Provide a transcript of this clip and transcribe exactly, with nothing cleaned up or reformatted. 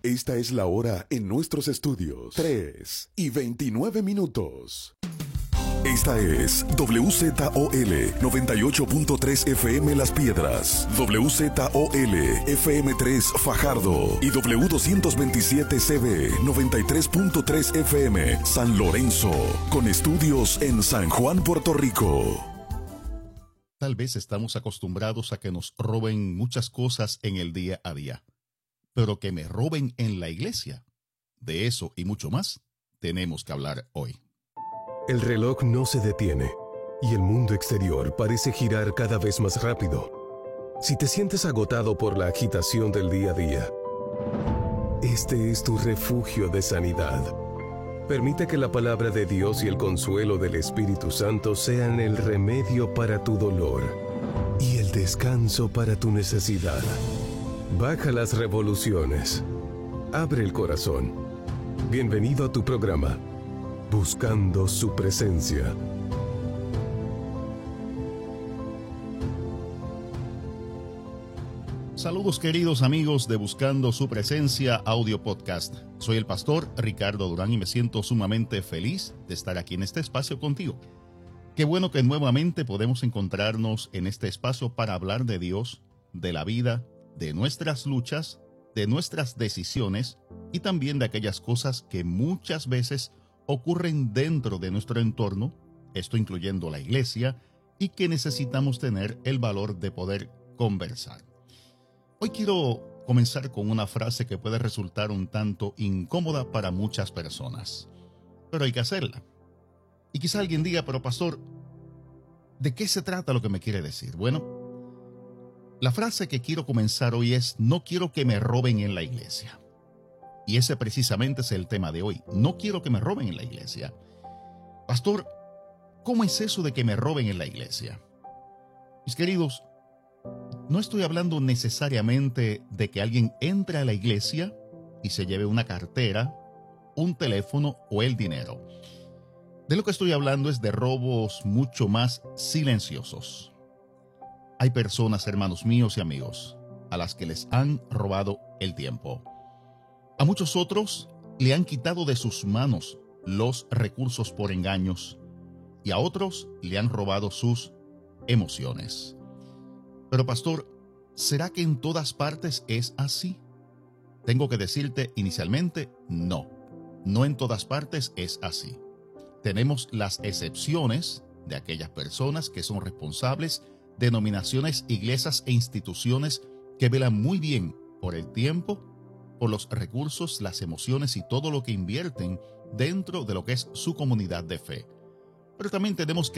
Esta es la hora en nuestros estudios. tres y veintinueve minutos. Esta es W Z O L noventa y ocho punto tres F M Las Piedras, W Z O L F M tres Fajardo y W doscientos veintisiete C B noventa y tres punto tres F M San Lorenzo, con estudios en San Juan, Puerto Rico. Tal vez estamos acostumbrados a que nos roben muchas cosas en el día a día, pero que me roben en la iglesia. De eso y mucho más tenemos que hablar hoy. El reloj no se detiene y el mundo exterior parece girar cada vez más rápido. Si te sientes agotado por la agitación del día a día, este es tu refugio de sanidad. Permite que la palabra de Dios y el consuelo del Espíritu Santo sean el remedio para tu dolor y el descanso para tu necesidad. Baja las revoluciones. Abre el corazón. Bienvenido a tu programa, Buscando su Presencia. Saludos queridos amigos de Buscando su Presencia Audio Podcast. Soy el pastor Ricardo Durán y me siento sumamente feliz de estar aquí en este espacio contigo. Qué bueno que nuevamente podemos encontrarnos en este espacio para hablar de Dios, de la vida, de nuestras luchas, de nuestras decisiones y también de aquellas cosas que muchas veces ocurren dentro de nuestro entorno, esto incluyendo la iglesia, y que necesitamos tener el valor de poder conversar. Hoy quiero comenzar con una frase que puede resultar un tanto incómoda para muchas personas, pero hay que hacerla. Y quizá alguien diga, pero pastor, ¿de qué se trata lo que me quiere decir? Bueno, la frase que quiero comenzar hoy es: no quiero que me roben en la iglesia. Y ese precisamente es el tema de hoy. No quiero que me roben en la iglesia. Pastor, ¿cómo es eso de que me roben en la iglesia? Mis queridos, no estoy hablando necesariamente de que alguien entre a la iglesia y se lleve una cartera, un teléfono o el dinero. De lo que estoy hablando es de robos mucho más silenciosos. Hay personas, hermanos míos y amigos, a las que les han robado el tiempo. A muchos otros le han quitado de sus manos los recursos por engaños y a otros le han robado sus emociones. Pero pastor, ¿será que en todas partes es así? Tengo que decirte inicialmente, no. No en todas partes es así. Tenemos las excepciones de aquellas personas que son responsables, denominaciones, iglesias e instituciones que velan muy bien por el tiempo, por los recursos, las emociones y todo lo que invierten dentro de lo que es su comunidad de fe. Pero también tenemos que